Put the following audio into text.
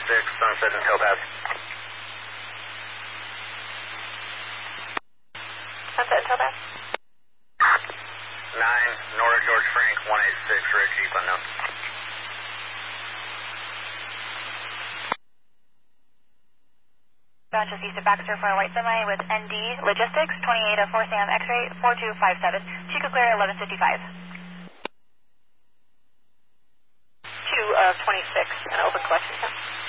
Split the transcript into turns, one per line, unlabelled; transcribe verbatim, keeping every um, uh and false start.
six, Sunset and Topaz.
Sunset and Topaz?
nine, Nora George Frank, one eight six, red Jeep unknown.
Just east of Baxter for a white semi with N D Logistics, twenty-eight of four Sam X-ray, four two five seven, Chico Clear, eleven fifty-five. two of twenty-six, and open collection.